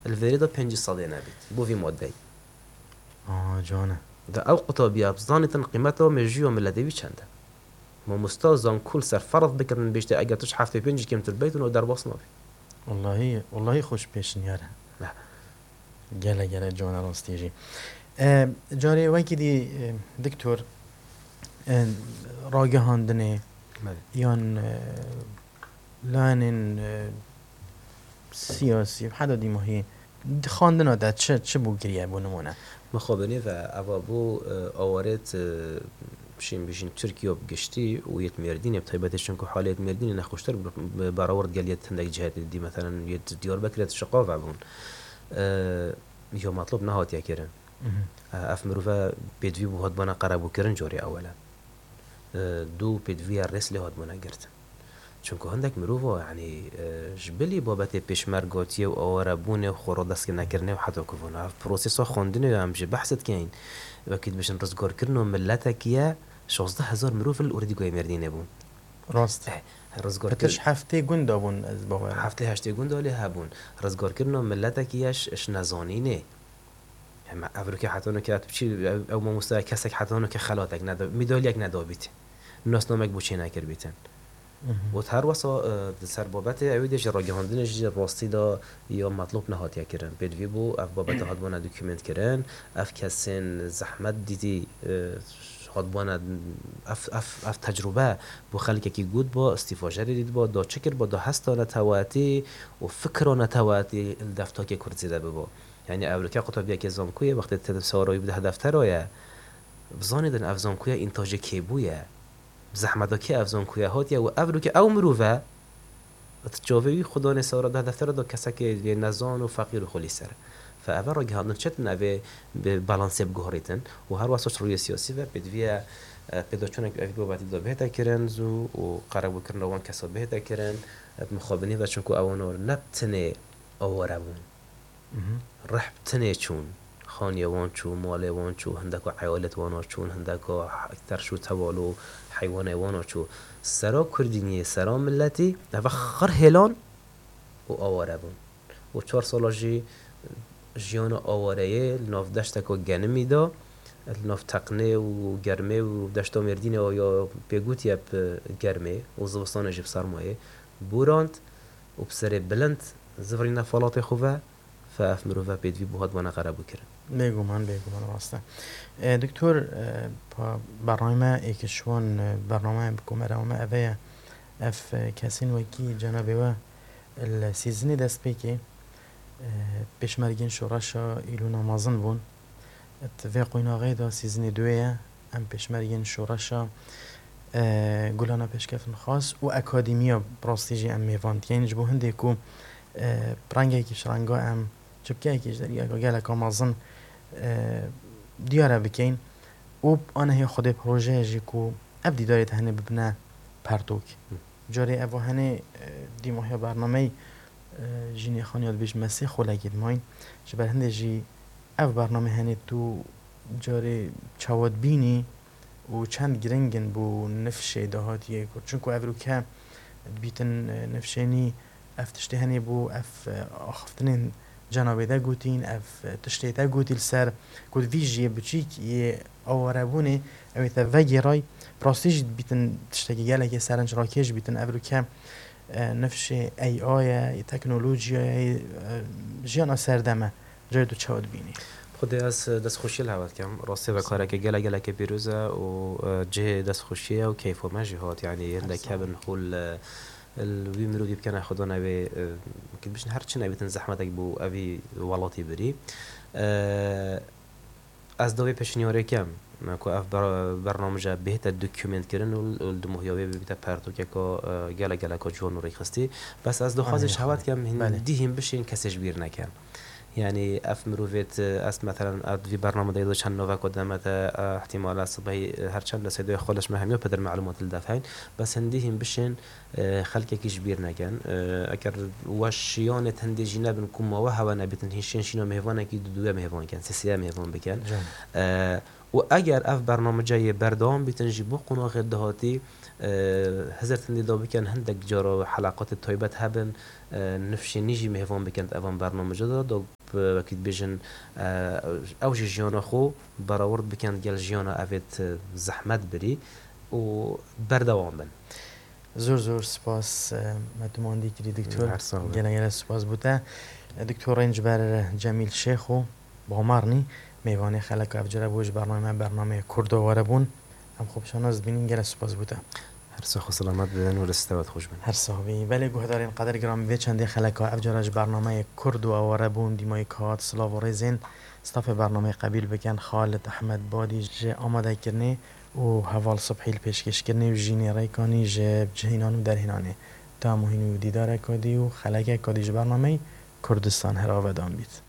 الفيريدا 5 صادي نبيت بو في مودي جانه ده او قطابيا بزانتن قيمته مجيو من الذي چنده ما مستوزن كل سر فرض بكرن بيشته اگر تش هفته 5 كيمت البيت ونو در باص نبي والله خوش پیشن یاره نه گله جانه راستیجی جاری وکی دی دکتور راگهاندنه یان لانن سیاسی حدا دی ماهی خواندن ده چه بو گریه بو نمونه مخابنی و اوابو آوارت بشین ترکیه بگشتی و یت مردین بطیبتش چون که حالیت مردین نخوشتر براورد گلیت هندک جهت دی مثلا یت دیار بکرت شقاف عبون یا مطلوب نهات یا کرن اف مروفا بدوی بو هاد بانا قرابو کرن جوری اولا دو بدوی رسل هاد بانا گرتن چون که هندک مروفا یعنی جبلی بابت پیشمرگاتی و آواربونه و خورادست که نکرنه و حتی کفونه اف پروسیسا خوندنه و همجه بحثت کهین وکید بشن رزگار کرنو ملتکیه 16,000 مروف الاردگوی مردینه بون راست رزگار بتش هفته گند بون از باور هفته 8 گند آلی هبون رزگار کرنو ملتکیش اش نزانینه هم افرو که حتی که چی او ما مستوى کسک حتی که خلاتک ندا میدالیک ندابیت ناس نامک بوچه نکر بیتن و هر واسه سر بابت اویدش راگهاندنش راستی دا یا مطلوب نهات یا کرن بدوی بو اف بابت هات بانا دوکیمنت کرن اف کسین زحمت دیدی هات بانا اف تجربه بو خلقه کی گود با استفاده دید با دا چکر با دا هستانه تواتی و فکرانه تواتی دفتر که کرزیده ببا یعنی اولکه قطبیه که زامکویه وقتی تدسارایی بده دفترایه بزانیدن اف زامکویه انتاج کی بویه زحمت که افزون کویه هاتیه و افرو که او مروفه تجاوی خدا نسارا ده دفتر دا کسا که نزان و فقیر و خلی سر فاول را گهاندن چت نوه به بالانسی بگهاریتن و هر واسه روی سیاسی و بدویه پیدا چونک افی بابتی دا بهتا کرن زو و قرار بکرن روان کسا بهتا کرن مخابنی و چونکو اوانو نبتنه آواربون رحبتنه چون خانیوان چو مالیوان چو هندکو عیالت وانا چون هندکو اکتر شو توالو حیوان وانا چو سرا کردینیه سرا ملتی و خر هلان و آواره بون و 4 سالا جیان آواره ناف دشتکو گنه میدا ناف تقنه و گرمه و دشتا مردینه و یا بگوت یب گرمه و زوستان جب سرمایه بوراند و بسر بلند زفری نفالات خوبه فاف مروفه بدوی بوهاد وانا قرابو کرن بگو من راسته دکتر برنامه ایکشون برنامه بکومه رومه اوه اف کسین وکی جنابه و السیزنی دست بیکی پیشمرگین شوراشا ایلو نامازن بون اتفاق قویناغی دا سیزنی دویه ام پیشمرگین شوراشا گلانا پیشکفن خاص و اکادیمیا براستیجی ام میواند یعنی جبو هنده کو برنگه کش رنگا ام جبکه ایکش در یک گله کامازن دیاره بکین و آنه هی خود پروژه جی کو ابدی دارید هنه ببنه پرتوک جاری اوه هنه دیماهی برنامه جینی خانیات بیش مسیح خولگید ماین جبر هنده جی او برنامه هنه تو جاری چواد بینی و چند گرنگن بو نفشه دهاتیه چونکو او رو که بیتن نفشینی افتشته هنه بو اف آخفتنین جنابه ده گوتین اف تشته ده گوتیل سر گوت ویجیه بچیک یه آواربونه اوی تا وگی رای پراستیج بیتن تشتگی گله که سرنج راکیش بیتن او رو که نفش ای آیه تکنولوژی جیانا سردمه جای دو چهاد بینی خود از دست خوشی لحوت کم راسته و کاره که گله که بیروزه و جه دست خوشیه و کیف و مجهات یعنی هنده که بنخول الوی مرودی بکنه خدا نبی که بشن هر چی نبیتن زحمتک بو اوی ولاتی بری از دوی پشنیاره کم که اف برنامج بهتر دوکیومنت کردن و دموهیابی بیت پرتو که گله که جوان رو خستی بس از دو خازش هوات کم هندیهم بشین کسیش بیر نکن يعني اف مروفيت است مثلا في برنامج دايدو چند نوع قدامت احتمال صبحي هر چند لسيدو خولش مهمه بدر معلومات الدفعين بس هنديهم بشن خلق كيش بير نگن اگر وشيان هندي جينا بنكم وهوا نبتن هيشين شينو مهوان كي دو مهوان كان سيسيا مهوان بكن و اگر اف برنامه جای بردام بیتن جی بو قناغ دهاتی هزارتن دیدا بکن هندک جارا حلقات تایبت هبن نفشینی جی مهوان بکند اوان برنامه جدا دو وکید بیشن او جیانا خو براورد بکند گل جیانا اوید زحمت بری و بردوام بن. زور سپاس متماندی کردی دکتر. هر سال. گله سپاس بوده. دکتر رنج بر جمیل شیخو با مرنی میوانی خلق افجار بوش برنامه کرد و وربون هم خوب شناس بینین گله سپاس بوده. هر سال سلامت بدن و رستوات خوش بن. هر صحبی ولی گهدارین قدر گرام وی چندی خلق افجارش برنامه کرد و وربون دیمای کات سلاو و رزین استاف برنامه قبیل بکن خالد احمد بادی ج آماده کرنه و حوال صبحی پیشکش کرنه و جینی رایکانی ج جهینان و درهینانه تا مهینو دیدار کادی و خلق کادیش برنامه کردستان هر آودان بید.